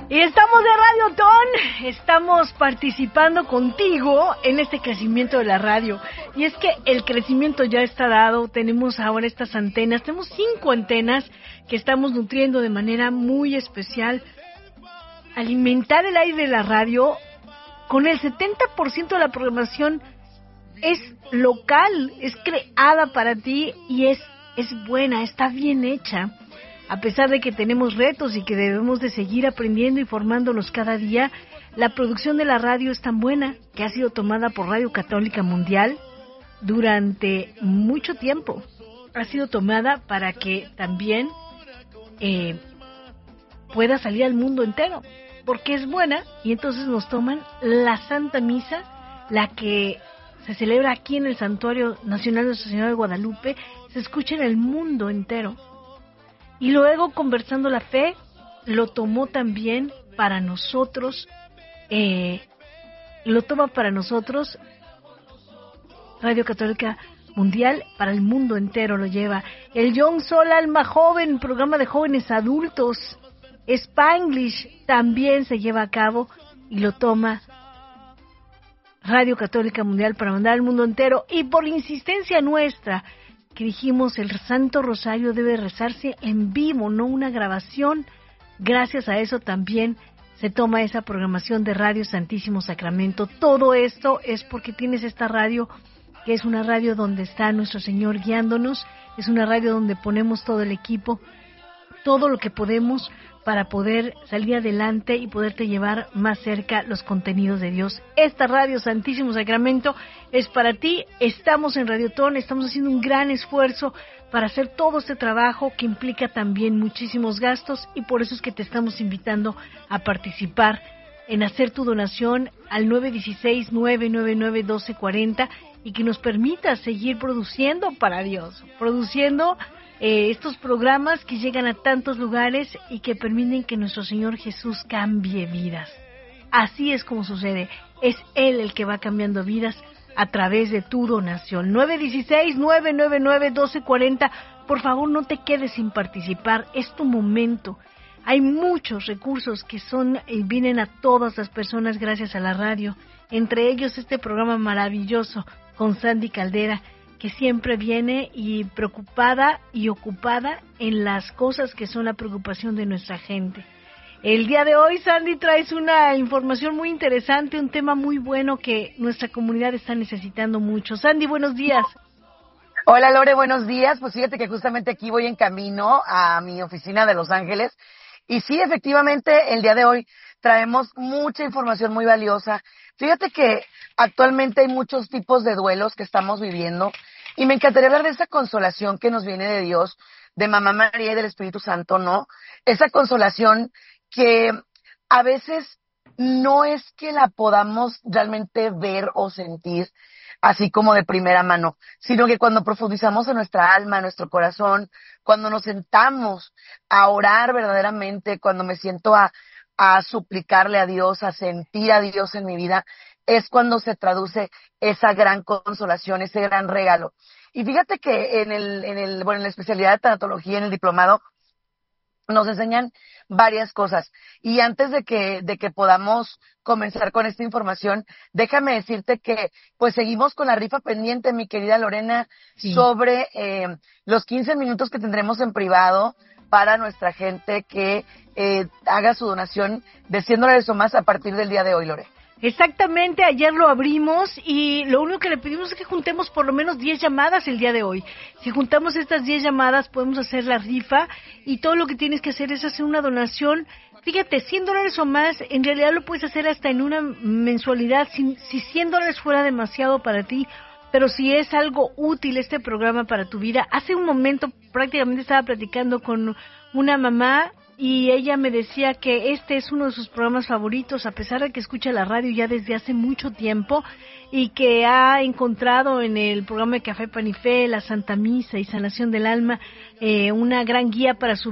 Y estamos de Radiotón, estamos participando contigo en este crecimiento de la radio. Y es que el crecimiento ya está dado, tenemos ahora estas antenas, tenemos 5 antenas que estamos nutriendo de manera muy especial. Alimentar el aire de la radio con el 70% de la programación es local, es creada para ti y es buena, está bien hecha. A pesar de que tenemos retos y que debemos de seguir aprendiendo y formándonos cada día, la producción de la radio es tan buena que ha sido tomada por Radio Católica Mundial durante mucho tiempo. Ha sido tomada para que también pueda salir al mundo entero, porque es buena y entonces nos toman la Santa Misa, la que se celebra aquí en el Santuario Nacional de Nuestra Señora de Guadalupe, se escucha en el mundo entero. Y luego, Conversando la Fe, lo tomó también para nosotros, lo toma para nosotros Radio Católica Mundial, para el mundo entero lo lleva. El Young Soul Alma Joven, programa de jóvenes adultos, Spanglish, también se lleva a cabo y lo toma Radio Católica Mundial para mandar al mundo entero. Y por insistencia nuestra, que dijimos el Santo Rosario debe rezarse en vivo, no una grabación. Gracias a eso también se toma esa programación de Radio Santísimo Sacramento. Todo esto es porque tienes esta radio, que es una radio donde está nuestro Señor guiándonos, es una radio donde ponemos todo el equipo, todo lo que podemos para poder salir adelante y poderte llevar más cerca los contenidos de Dios. Esta Radio Santísimo Sacramento es para ti. Estamos en Radiotón, estamos haciendo un gran esfuerzo para hacer todo este trabajo que implica también muchísimos gastos y por eso es que te estamos invitando a participar en hacer tu donación al 916-999-1240 y que nos permita seguir produciendo para Dios, produciendo estos programas que llegan a tantos lugares y que permiten que nuestro Señor Jesús cambie vidas. Así es como sucede, es Él el que va cambiando vidas a través de tu donación. 916-999-1240, por favor no te quedes sin participar, es tu momento. Hay muchos recursos que vienen a todas las personas gracias a la radio, entre ellos este programa maravilloso con Sandy Caldera, que siempre viene y preocupada y ocupada en las cosas que son la preocupación de nuestra gente. El día de hoy, Sandy, traes una información muy interesante, un tema muy bueno que nuestra comunidad está necesitando mucho. Sandy, buenos días. Hola, Lore, buenos días. Pues fíjate que justamente aquí voy en camino a mi oficina de Los Ángeles. Y sí, efectivamente, el día de hoy traemos mucha información muy valiosa. Fíjate que actualmente hay muchos tipos de duelos que estamos viviendo y me encantaría hablar de esa consolación que nos viene de Dios, de Mamá María y del Espíritu Santo, ¿no? Esa consolación que a veces no es que la podamos realmente ver o sentir así como de primera mano, sino que cuando profundizamos en nuestra alma, en nuestro corazón, cuando nos sentamos a orar verdaderamente, cuando me siento a suplicarle a Dios, a sentir a Dios en mi vida, es cuando se traduce esa gran consolación, ese gran regalo. Y fíjate que en la especialidad de tanatología, en el diplomado, nos enseñan varias cosas. Y antes de que podamos comenzar con esta información, déjame decirte que pues seguimos con la rifa pendiente, mi querida Lorena, sí, sobre los 15 minutos que tendremos en privado para nuestra gente que haga su donación de $100 o más a partir del día de hoy, Lore. Exactamente, ayer lo abrimos y lo único que le pedimos es que juntemos por lo menos 10 llamadas el día de hoy. Si juntamos estas 10 llamadas podemos hacer la rifa y todo lo que tienes que hacer es hacer una donación. Fíjate, $100 o más, en realidad lo puedes hacer hasta en una mensualidad, si $100 fuera demasiado para ti, pero si es algo útil este programa para tu vida. Hace un momento prácticamente estaba platicando con una mamá y ella me decía que este es uno de sus programas favoritos, a pesar de que escucha la radio ya desde hace mucho tiempo y que ha encontrado en el programa de Café Pan y Fe, la Santa Misa y Sanación del Alma, una gran guía para su